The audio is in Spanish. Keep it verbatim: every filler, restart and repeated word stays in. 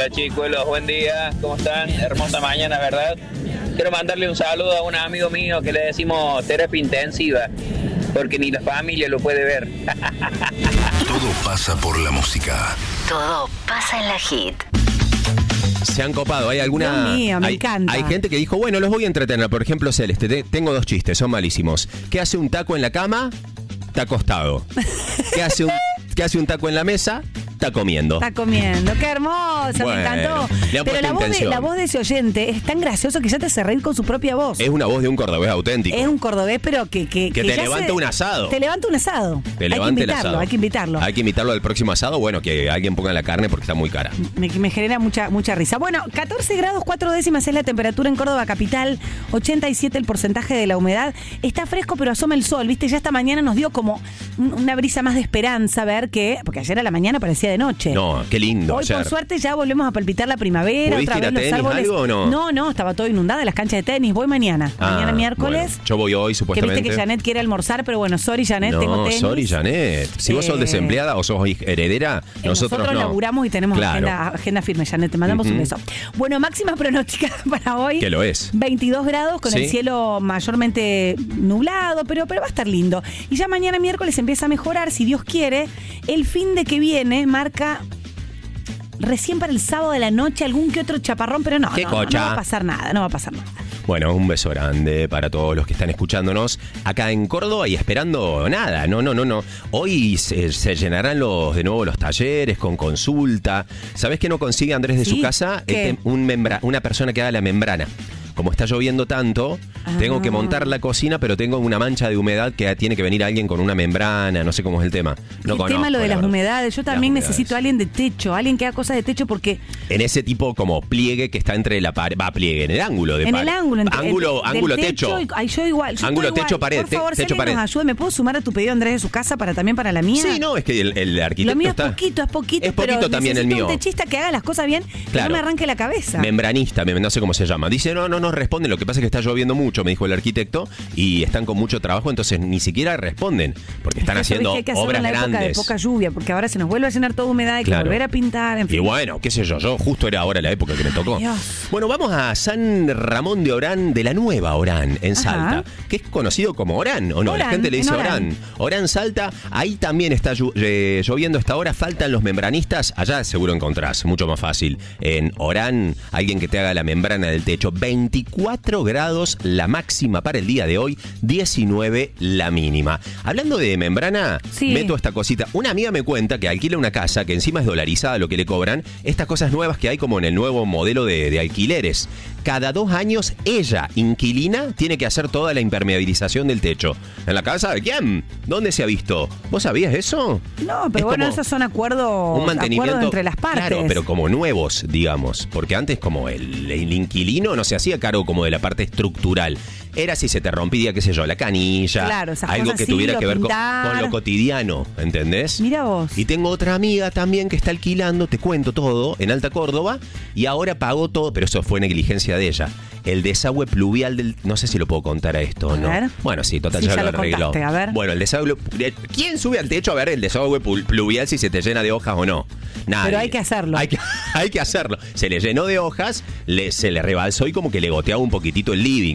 Hola chicuelos, buen día, ¿cómo están? Hermosa mañana, ¿verdad? Quiero mandarle un saludo a un amigo mío que le decimos terapia intensiva, porque ni la familia lo puede ver. Todo pasa por la música. Todo pasa en la hit. Se han copado, hay alguna... Dios mío, me hay, encanta. Hay gente que dijo, bueno, los voy a entretener. Por ejemplo, Celeste, te, tengo dos chistes, son malísimos. ¿Qué hace un taco en la cama? Está acostado. ¿Qué hace un, ¿qué hace un taco en la mesa? Está comiendo. Está comiendo. Qué hermosa, Bueno, me encantó. le han Pero puesto la voz, de, intención. la voz de ese oyente es tan gracioso que ya te hace reír con su propia voz. Es una voz de un cordobés auténtico. Es un cordobés, pero que... Que, Que te ya levanta se- un asado. Te levanta un asado. Te hay levante que el invitarlo, asado. hay que invitarlo. Hay que invitarlo al próximo asado. Bueno, que alguien ponga la carne porque está muy cara. Me, me genera mucha mucha risa. Bueno, catorce grados cuatro décimas es la temperatura en Córdoba capital, ochenta y siete el porcentaje de la humedad. Está fresco, pero asoma el sol, ¿viste? Ya esta mañana nos dio como un- una brisa más de esperanza ver que... Porque ayer a la mañana parecía de noche. No, qué lindo. Hoy, ayer. por suerte, ya volvemos a palpitar la primavera. ¿Pudiste Otra ir vez a los tenis, árboles. algo o no? No, no, estaba todo inundada las canchas de tenis. Voy mañana. Ah, mañana miércoles. bueno, yo voy hoy, Que supuestamente. viste que Janet quiere almorzar, pero bueno, sorry, Janet, no, tengo tenis. sorry, Janet. Si vos sos Eh, desempleada o sos hij- heredera, Eh, nosotros, Nosotros no. laburamos y tenemos Claro. agenda, agenda firme, Janet. Te mandamos un Ujú. beso. Bueno, máxima pronóstica para hoy. Que lo es. veintidós grados con Sí. el cielo mayormente nublado, pero, pero va a estar lindo. Y ya mañana miércoles empieza a mejorar, si Dios quiere. El fin de que viene marca... Recién para el sábado de la noche algún que otro chaparrón, pero no, ¿Qué no, no, cocha? no va a pasar nada, no va a pasar nada. Bueno, un beso grande para todos los que están escuchándonos acá en Córdoba y esperando nada. No, no, no, no. Hoy se, se llenarán los de nuevo los talleres con consulta. ¿Sabés qué no consigue Andrés de Sí, su casa? ¿qué? Este, un membra, una persona que haga la membrana. Como está lloviendo tanto, Ah. tengo que montar la cocina, pero tengo una mancha de humedad que tiene que venir alguien con una membrana, no sé cómo es el tema. No el conozco, tema lo de la las verdad. humedades. Yo también Las humedades. necesito a alguien de techo, alguien que haga cosas de techo porque En ese tipo como pliegue que está entre la pared, va pliegue, en el ángulo de en pared. el ángulo, entre- ángulo, del ángulo techo. y- ay, yo igual, yo Ángulo estoy techo igual. pared, Por te- favor, si techo alguien pared. nos ayude, ¿me puedo sumar a tu pedido, Andrés, de su casa para también para la mía? Sí, no, es que el, el arquitecto Lo mío está... es poquito, es poquito, Es poquito pero también el necesito mío. un techista que haga las cosas bien, que Claro. no me arranque la cabeza. Membranista, mem- no sé cómo se llama. Dice, no, no nos responden, lo que pasa es que está lloviendo mucho, me dijo el arquitecto, y están con mucho trabajo, entonces ni siquiera responden, porque están Es que haciendo hay que hacerlo obras en la época de grandes. poca lluvia, porque ahora se nos vuelve a llenar toda humedad, hay que Claro. volver a pintar, en fin. Y bueno, qué sé yo, yo justo era ahora la época que me tocó. Dios. Bueno, vamos a San Ramón de Orán, de la nueva Orán, en Ajá. Salta, que es conocido como Orán, ¿o no? Orán, la gente le dice en Orán. Orán. Orán, Salta, ahí también está llu- eh, lloviendo esta hora, faltan los membranistas, allá seguro encontrás, mucho más fácil. En Orán, alguien que te haga la membrana del techo, veinticuatro grados la máxima para el día de hoy, diecinueve la mínima. Hablando de membrana, Sí. meto esta cosita. Una amiga me cuenta que alquila una casa que encima es dolarizada lo que le cobran, estas cosas nuevas que hay como en el nuevo modelo de, de alquileres. Cada dos años ella, inquilina, tiene que hacer toda la impermeabilización del techo. ¿En la casa de quién? ¿Dónde se ha visto? ¿Vos sabías eso? No, Es pero bueno, como esos son acuerdos, un mantenimiento acuerdos entre las partes. Claro, pero como nuevos, digamos, porque antes como el, el inquilino no se hacía cargo como de la parte estructural. Era si se te rompía, qué sé yo, la canilla, Claro, esas algo cosas que sí, tuviera lo que ver con, pintar. con lo cotidiano, ¿entendés? Mira vos. Y tengo otra amiga también que está alquilando, te cuento todo, en Alta Córdoba, y ahora pagó todo, pero eso fue negligencia de ella. El desagüe pluvial del... No sé si lo puedo contar a esto o A no. ver. Bueno, sí, total, Sí, ya, ya lo lo arregló. contaste, a ver. Bueno, el desagüe... ¿Quién sube al techo a ver el desagüe pul- pluvial si se te llena de hojas o no? Nadie. Pero hay que hacerlo. Hay que, hay que hacerlo. Se le llenó de hojas, le, se le rebalsó y como que le goteaba un poquitito el living.